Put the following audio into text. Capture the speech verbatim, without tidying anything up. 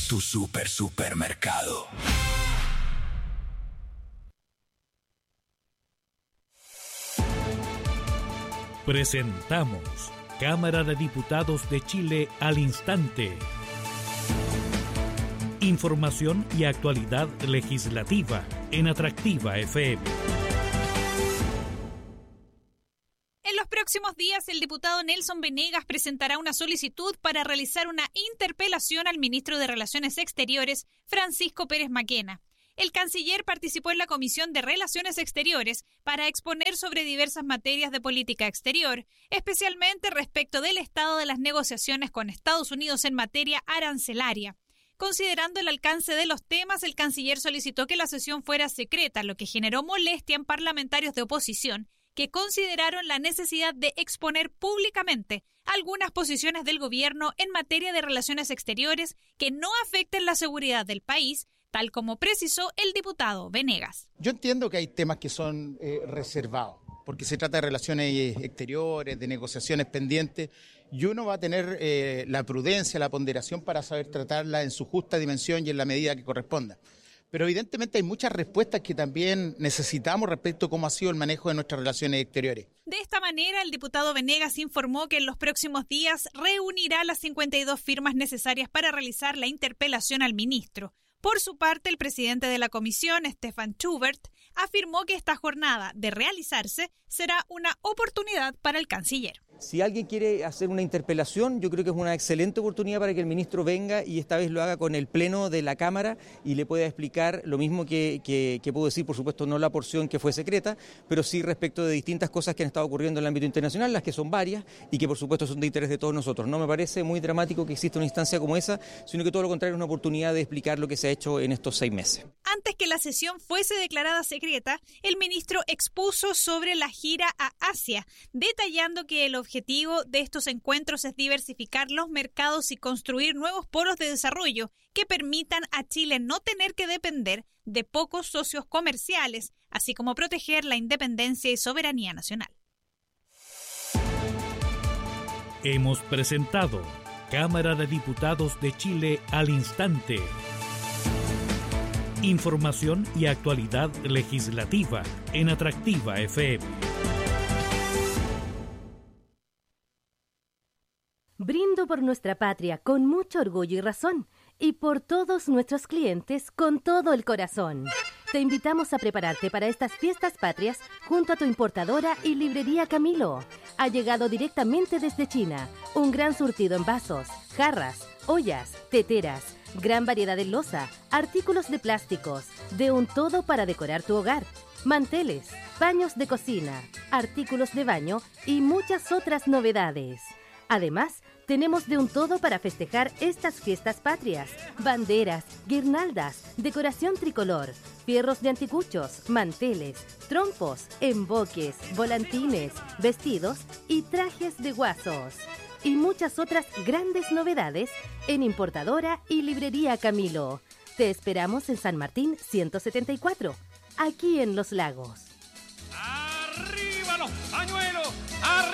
tu super supermercado. Presentamos Cámara de Diputados de Chile al instante. Información y actualidad legislativa en Atractiva F M. En los próximos días, el diputado Nelson Venegas presentará una solicitud para realizar una interpelación al ministro de Relaciones Exteriores, Francisco Pérez Maquena. El canciller participó en la Comisión de Relaciones Exteriores para exponer sobre diversas materias de política exterior, especialmente respecto del estado de las negociaciones con Estados Unidos en materia arancelaria. Considerando el alcance de los temas, el canciller solicitó que la sesión fuera secreta, lo que generó molestia en parlamentarios de oposición, que consideraron la necesidad de exponer públicamente algunas posiciones del gobierno en materia de relaciones exteriores que no afecten la seguridad del país, tal como precisó el diputado Venegas. Yo entiendo que hay temas que son eh, reservados, porque se trata de relaciones exteriores, de negociaciones pendientes, y uno va a tener eh, la prudencia, la ponderación para saber tratarla en su justa dimensión y en la medida que corresponda. Pero evidentemente hay muchas respuestas que también necesitamos respecto a cómo ha sido el manejo de nuestras relaciones exteriores. De esta manera, el diputado Venegas informó que en los próximos días reunirá las cincuenta y dos firmas necesarias para realizar la interpelación al ministro. Por su parte, el presidente de la comisión, Stefan Schubert, afirmó que esta jornada, de realizarse, será una oportunidad para el canciller. Si alguien quiere hacer una interpelación, yo creo que es una excelente oportunidad para que el ministro venga y esta vez lo haga con el pleno de la Cámara y le pueda explicar lo mismo que, que, que puedo decir, por supuesto no la porción que fue secreta, pero sí respecto de distintas cosas que han estado ocurriendo en el ámbito internacional, las que son varias y que por supuesto son de interés de todos nosotros. No me parece muy dramático que exista una instancia como esa, sino que todo lo contrario es una oportunidad de explicar lo que se ha hecho en estos seis meses. Antes que la sesión fuese declarada secreta, el ministro expuso sobre la gira a Asia, detallando que el objetivo de estos encuentros es diversificar los mercados y construir nuevos polos de desarrollo que permitan a Chile no tener que depender de pocos socios comerciales, así como proteger la independencia y soberanía nacional. Hemos presentado Cámara de Diputados de Chile al instante. Información y actualidad legislativa en Atractiva F M. Brindo por nuestra patria con mucho orgullo y razón, y por todos nuestros clientes con todo el corazón. Te invitamos a prepararte para estas fiestas patrias junto a tu importadora y librería Camilo. Ha llegado directamente desde China un gran surtido en vasos, jarras, ollas, teteras, gran variedad de loza, artículos de plásticos, de un todo para decorar tu hogar, manteles, paños de cocina, artículos de baño y muchas otras novedades. Además, tenemos de un todo para festejar estas fiestas patrias: banderas, guirnaldas, decoración tricolor, fierros de anticuchos, manteles, trompos, emboques, volantines, vestidos y trajes de guasos. Y muchas otras grandes novedades en Importadora y Librería Camilo. Te esperamos en San Martín ciento setenta y cuatro, aquí en Los Lagos. ¡Arriba los pañuelos! ¡Arriba!